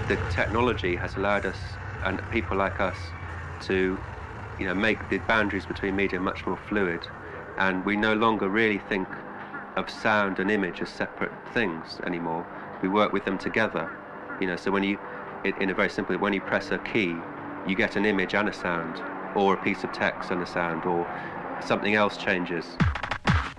the technology has allowed us and people like us to, make the boundaries between media much more fluid, and we no longer really think of sound and image as separate things anymore. We work with them together. So when in a very simple, when you press a key, you get an image and a sound, or a piece of text and a sound, or something else changes.